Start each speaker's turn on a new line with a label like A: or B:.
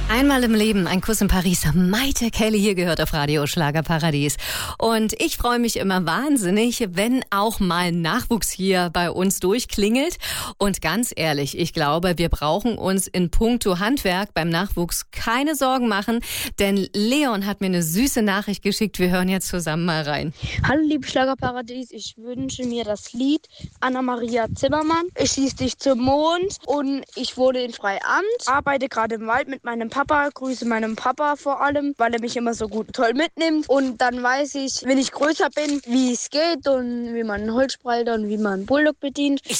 A: Einmal im Leben, ein Kuss in Paris. Maite Kelly hier gehört auf Radio Schlagerparadies. Und ich freue mich immer wahnsinnig, wenn auch mal Nachwuchs hier bei uns durchklingelt. Und ganz ehrlich, ich glaube, wir brauchen uns in puncto Handwerk beim Nachwuchs keine Sorgen machen. Denn Leon hat mir eine süße Nachricht geschickt. Wir hören jetzt zusammen mal rein.
B: Hallo liebe Schlagerparadies, ich wünsche mir das Lied Anna-Maria Zimmermann. Ich schieß dich zum Mond und ich wohne in Freiamt, arbeite gerade im Wald mit meinem Papa, grüße meinen Papa vor allem, weil er mich immer so gut toll mitnimmt. Und dann weiß ich, wenn ich größer bin, wie es geht und wie man einen Holzspalter und wie man einen Bulldog bedient.